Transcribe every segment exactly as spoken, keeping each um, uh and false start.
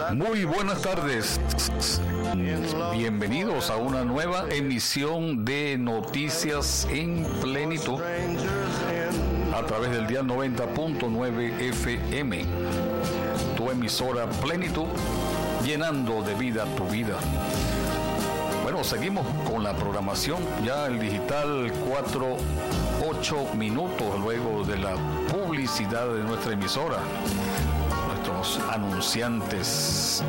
Muy buenas tardes, bienvenidos a una nueva emisión de Noticias en Plenitud a través del dial noventa punto nueve F M, tu emisora Plenitud, llenando de vida tu vida. Bueno, seguimos con la programación, ya el digital cuatro, ocho minutos luego de la publicidad de nuestra emisora. Nuestros anunciantes.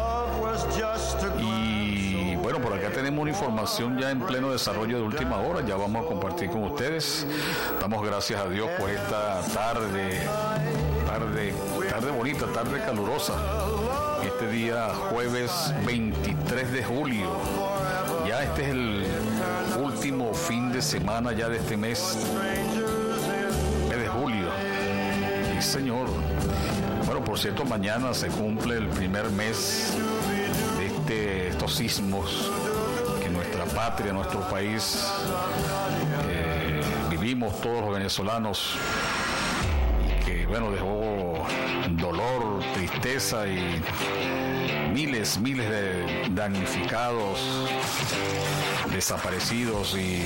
Y bueno, por acá tenemos una información ya en pleno desarrollo de última hora, ya vamos a compartir con ustedes. Damos gracias a Dios por esta tarde, tarde, tarde bonita, tarde calurosa. Este día jueves veintitrés de julio. Ya este es el último fin de semana ya de este mes, mes de julio. Sí, señor. Bueno, por cierto, mañana se cumple el primer mes de este, estos sismos que nuestra patria, nuestro país, eh, vivimos todos los venezolanos, y que, bueno, dejó dolor, tristeza y miles, miles de damnificados, desaparecidos. Y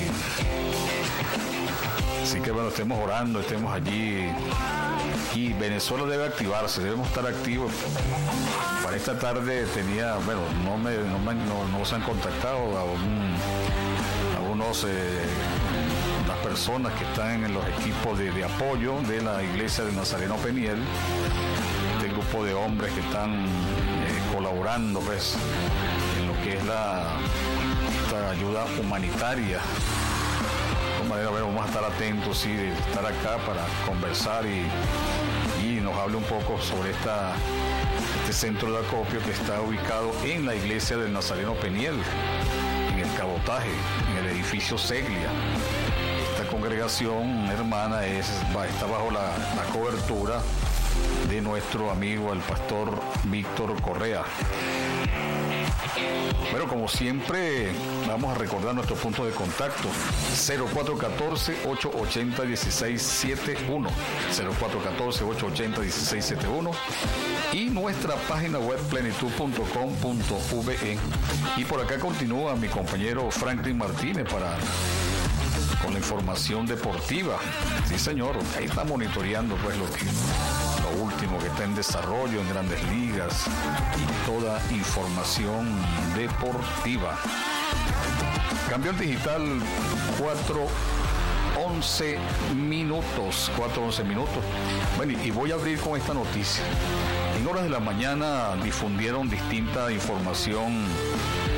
así que, bueno, estemos orando, estemos allí. Y Venezuela debe activarse, debemos estar activos. Para esta tarde tenía, bueno, no me, no, me, no, no se han contactado a, un, a unos, eh, las personas que están en los equipos de, de apoyo de la iglesia de Nazareno Peniel, este grupo de hombres que están eh, colaborando, pues, en lo que es la esta ayuda humanitaria. Manera, bueno, vamos a estar atentos, sí, de estar acá para conversar y, y nos hable un poco sobre esta, este centro de acopio que está ubicado en la iglesia del Nazareno Peniel, en el Cabotaje, en el edificio Seglia. Esta congregación hermana es, está bajo la, la cobertura de nuestro amigo el pastor Víctor Correa. Bueno, como siempre, vamos a recordar nuestro punto de contacto: cero cuatro uno cuatro, ocho ocho cero, uno seis siete uno, cero cuatro uno cuatro, ocho ocho cero, uno seis siete uno, y nuestra página web plenitud punto com punto ve. Y por acá continúa mi compañero Franklin Martínez para con la información deportiva. Sí, señor, ahí está monitoreando pues lo que lo último que está en desarrollo en Grandes Ligas y toda información deportiva. Campeón digital, cuatro once minutos, cuatro once minutos. Bueno, y voy a abrir con esta noticia. En horas de la mañana difundieron distinta información